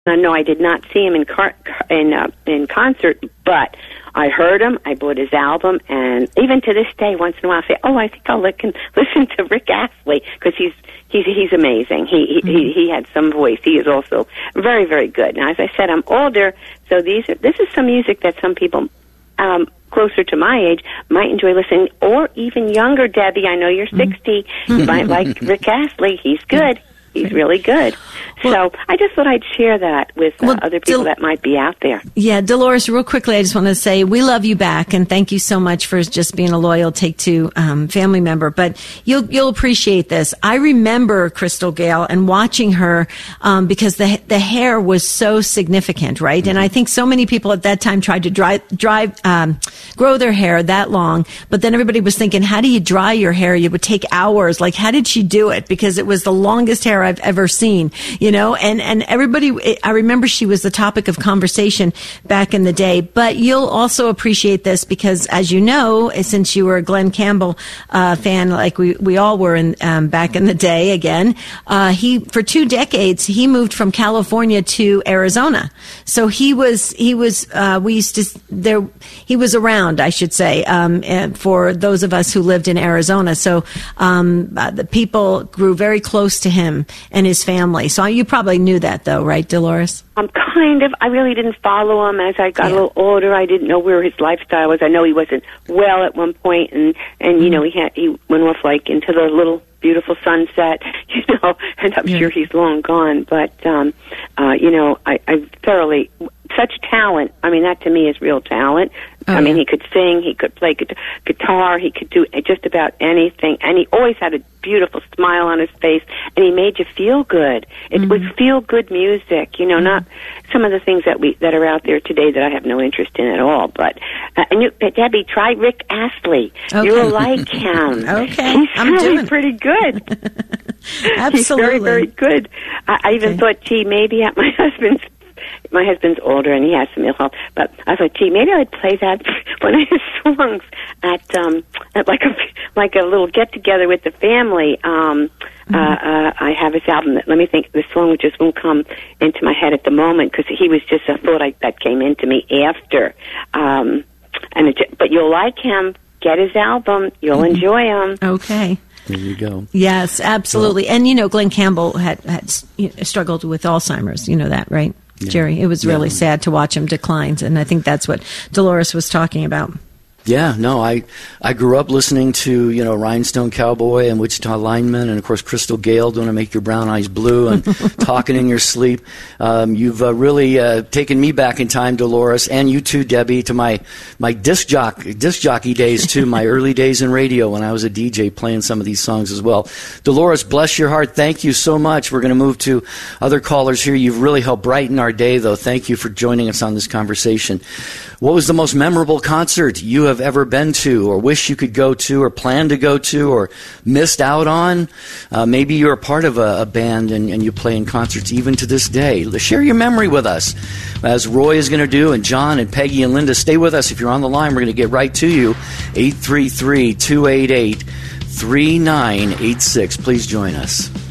No, I did not see him in concert, but I heard him. I bought his album, and even to this day, once in a while, I say, "Oh, I think I'll listen to Rick Astley," because he's amazing. He had some voice. He is also very, very good. Now, as I said, I'm older, so this is some music that some people closer to my age might enjoy listening, or even younger. Debbie, I know you're 60. You might like Rick Astley. He's good. He's really good. Well, so I just thought I'd share that with other people that might be out there. Yeah, Dolores, real quickly, I just want to say we love you back, and thank you so much for just being a loyal Take-Two family member. But you'll appreciate this. I remember Crystal Gayle and watching her because the hair was so significant, right? And I think so many people at that time tried to grow their hair that long, but then everybody was thinking, how do you dry your hair? It would take hours. Like, how did she do it? Because it was the longest hair I've ever seen, and everybody, I remember she was the topic of conversation back in the day. But you'll also appreciate this because, as you know, since you were a Glenn Campbell fan, like we all were back in the day again, for 2 decades, he moved from California to Arizona. So he was around, I should say, for those of us who lived in Arizona. So the people grew very close to him and his family. So you probably knew that, though, right, Dolores? Kind of. I really didn't follow him as I got a little older. I didn't know where his lifestyle was. I know he wasn't well at one point, and he went off like into the little beautiful sunset, and I'm sure he's long gone. But I thoroughly. Such talent. I mean, that to me is real talent. I mean, he could sing, he could play guitar, he could do just about anything, and he always had a beautiful smile on his face, and he made you feel good. It was feel-good music, not some of the things that are out there today that I have no interest in at all. But Debbie, try Rick Astley. Okay. You'll like him. Okay, he's really pretty good. Absolutely, he's very, very good. I even thought, gee, maybe at my husband's older and he has some ill health, but I thought, gee, maybe I'd play that one of his songs at like a little get together with the family. I have his album. Let me think. The song just won't come into my head at the moment because he was just a thought that came into me after. But you'll like him. Get his album. You'll enjoy him. Okay. There you go. Yes, absolutely. Well, and Glenn Campbell had struggled with Alzheimer's. You know that, right? Yeah. Jerry, it was really sad to watch him decline, and I think that's what Dolores was talking about. Yeah, no, I grew up listening to, Rhinestone Cowboy and Wichita Lineman and, of course, Crystal Gayle, Don't Make Your Brown Eyes Blue, and Talking in Your Sleep. You've really taken me back in time, Dolores, and you too, Debbie, to my disc jockey days, too, my early days in radio when I was a DJ playing some of these songs as well. Dolores, bless your heart. Thank you so much. We're going to move to other callers here. You've really helped brighten our day, though. Thank you for joining us on this conversation. What was the most memorable concert you have ever been to, or wish you could go to, or plan to go to, or missed out on? Maybe you're a part of a band and you play in concerts even to this day. Share your memory with us, as Roy is going to do, and John and Peggy and Linda. Stay with us. If you're on the line, we're going to get right to you. 833-288-3986. Please join us.